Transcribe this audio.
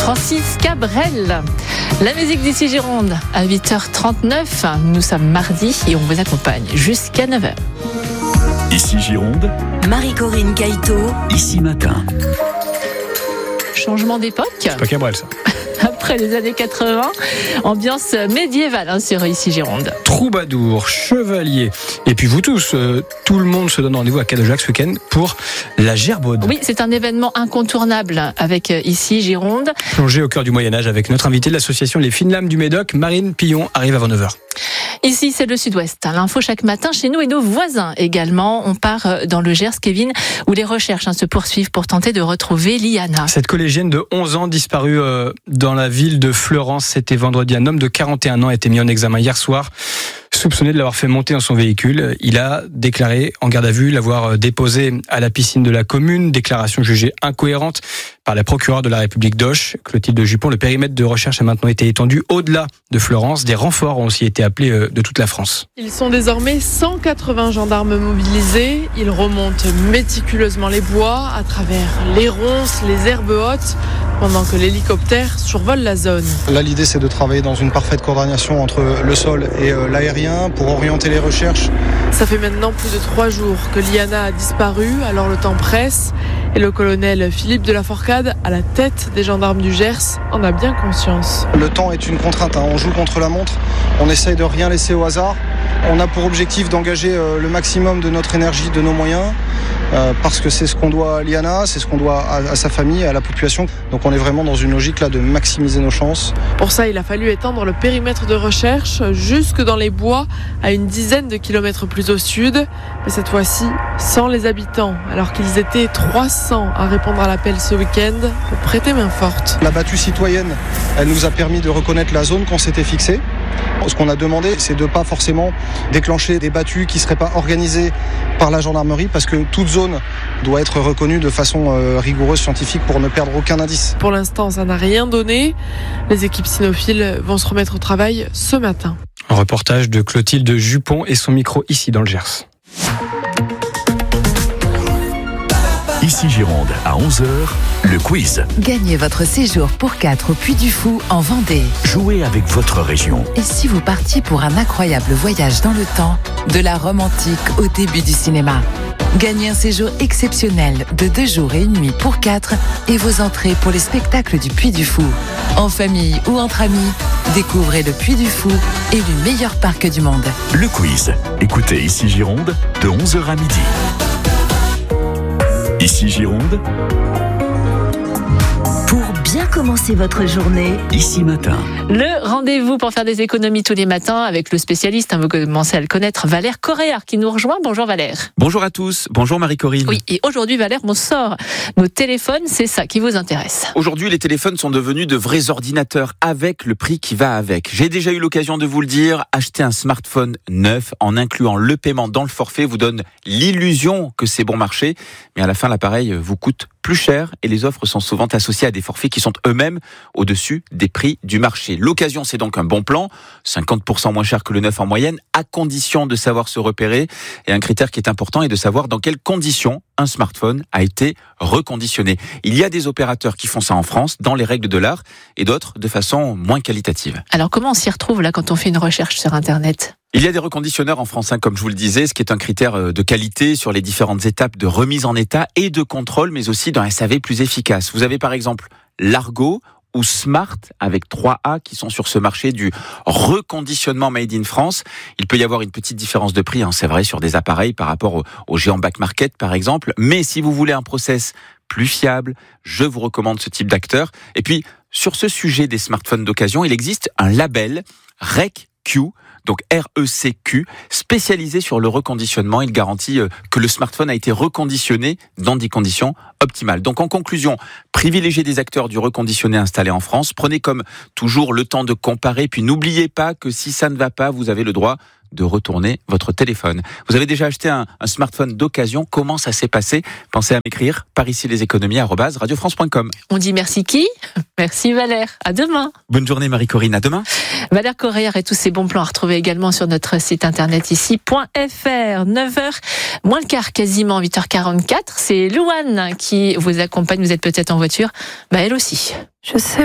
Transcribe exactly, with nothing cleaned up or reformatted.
Francis Cabrel. La musique d'ici Gironde à huit heures trente-neuf. Nous sommes mardi et on vous accompagne jusqu'à neuf heures. Ici Gironde, Marie-Corinne Caïto, ici matin. Changement d'époque. C'est pas Cabrel, ça. Après les années quatre-vingts, ambiance médiévale hein, sur Ici Gironde. Troubadour, chevalier, et puis vous tous, euh, tout le monde se donne rendez-vous à Cadeaujac ce week-end pour la Gerbaude. Oui, c'est un événement incontournable avec euh, Ici Gironde. Plongé au cœur du Moyen-Âge avec notre invité de l'association Les Fines Lames du Médoc, Marine Pillon, arrive avant neuf heures. Ici, c'est le Sud-Ouest. L'info chaque matin chez nous et nos voisins également. On part dans le Gers, Kevin, où les recherches hein, se poursuivent pour tenter de retrouver Liana. Cette collégienne de onze ans disparue euh, dans la ville de Fleurance, c'était vendredi. Un homme de quarante et un ans a été mis en examen hier soir, soupçonné de l'avoir fait monter dans son véhicule. Il a déclaré en garde à vue l'avoir déposé à la piscine de la commune. Déclaration jugée incohérente par la procureure de la République d'Auch, Clotilde Jupon. Le périmètre de recherche a maintenant été étendu au-delà de Fleurance. Des renforts ont aussi été appelés de toute la France. Ils sont désormais cent quatre-vingts gendarmes mobilisés. Ils remontent méticuleusement les bois à travers les ronces, les herbes hautes, pendant que l'hélicoptère survole la zone. Là, l'idée, c'est de travailler dans une parfaite coordination entre le sol et l'aérien pour orienter les recherches. Ça fait maintenant plus de trois jours que Liana a disparu, alors le temps presse. Et le colonel Philippe de la Forcade, à la tête des gendarmes du Gers, en a bien conscience. Le temps est une contrainte, hein. On joue contre la montre, on essaye de rien laisser au hasard. On a pour objectif d'engager le maximum de notre énergie, de nos moyens, euh, parce que c'est ce qu'on doit à Liana, c'est ce qu'on doit à, à sa famille, à la population. Donc on est vraiment dans une logique là de maximiser nos chances. Pour ça, il a fallu étendre le périmètre de recherche jusque dans les bois, à une dizaine de kilomètres plus au sud. Mais cette fois-ci, sans les habitants, alors qu'ils étaient trois cents à répondre à l'appel ce week-end pour prêter main forte. La battue citoyenne, elle nous a permis de reconnaître la zone qu'on s'était fixée. Ce qu'on a demandé, c'est de ne pas forcément déclencher des battues qui ne seraient pas organisées par la gendarmerie, parce que toute zone doit être reconnue de façon euh, rigoureuse, scientifique, pour ne perdre aucun indice. Pour l'instant, ça n'a rien donné. Les équipes cynophiles vont se remettre au travail ce matin. Un reportage de Clotilde Jupon et son micro ici dans le Gers. Ici Gironde, à onze heures, le quiz. Gagnez votre séjour pour quatre au Puy du Fou en Vendée. Jouez avec votre région. Et si vous partiez pour un incroyable voyage dans le temps, de la Rome antique au début du cinéma. Gagnez un séjour exceptionnel de deux jours et une nuit pour quatre et vos entrées pour les spectacles du Puy du Fou. En famille ou entre amis, découvrez le Puy du Fou, élu meilleur parc du monde. Le quiz. Écoutez Ici Gironde, de onze heures à midi. Ici Gironde, Pour bien commencer votre journée, ici matin. Le rendez-vous pour faire des économies tous les matins avec le spécialiste, hein, vous commencez à le connaître, Valère Corréard qui nous rejoint. Bonjour Valère. Bonjour à tous, bonjour Marie-Corinne. Oui, et aujourd'hui Valère, on sort nos téléphones, c'est ça qui vous intéresse. Aujourd'hui, les téléphones sont devenus de vrais ordinateurs avec le prix qui va avec. J'ai déjà eu l'occasion de vous le dire, acheter un smartphone neuf en incluant le paiement dans le forfait vous donne l'illusion que c'est bon marché, mais à la fin l'appareil vous coûte plus cher et les offres sont souvent associées à des forfaits qui sont eux-mêmes au-dessus des prix du marché. L'occasion, c'est donc un bon plan, cinquante pour cent moins cher que le neuf en moyenne, à condition de savoir se repérer. Et un critère qui est important est de savoir dans quelles conditions un smartphone a été reconditionné. Il y a des opérateurs qui font ça en France, dans les règles de l'art, et d'autres de façon moins qualitative. Alors comment on s'y retrouve là quand on fait une recherche sur Internet ? Il y a des reconditionneurs en France, hein, comme je vous le disais, ce qui est un critère de qualité sur les différentes étapes de remise en état et de contrôle, mais aussi d'un S A V plus efficace. Vous avez par exemple Largo ou Smart avec trois A qui sont sur ce marché du reconditionnement made in France. Il peut y avoir une petite différence de prix, hein, c'est vrai, sur des appareils par rapport au, au géant back market par exemple, mais si vous voulez un process plus fiable, je vous recommande ce type d'acteur. Et puis, sur ce sujet des smartphones d'occasion, il existe un label R E C Q, donc R E C Q, spécialisé sur le reconditionnement. Il garantit que le smartphone a été reconditionné dans des conditions optimales. Donc en conclusion, privilégiez des acteurs du reconditionné installés en France. Prenez comme toujours le temps de comparer, puis n'oubliez pas que si ça ne va pas, vous avez le droit de retourner votre téléphone. Vous avez déjà acheté un, un smartphone d'occasion. Comment ça s'est passé ? Pensez à m'écrire par ici les économies arobase radio france point com. On dit merci qui ? Merci Valère. À demain. Bonne journée Marie-Corinne. À demain. Valère Corréard et tous ses bons plans à retrouver également sur notre site internet ici point f r. neuf heures moins le quart, quasiment huit heures quarante-quatre. C'est Louane qui vous accompagne. Vous êtes peut-être en voiture. Bah elle aussi. Je sais.